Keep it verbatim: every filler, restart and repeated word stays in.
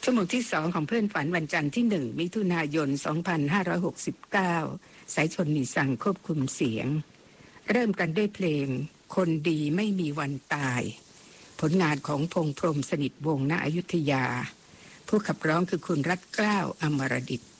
ชั่วโมงที่สองของเพื่อนฝันวันจันทร์ที่หนึ่งมิถุนายนสองพันห้าร้อยหกสิบเก้าสายชนมีสั่งควบคุมเสียงเริ่มกันด้วยเพลงคนดีไม่มีวันตายผลงานของพงษ์พรหมสนิทวงศ์ณอยุธยาผู้ขับร้องคือคุณรัตเกล้าอมรดิษฐ์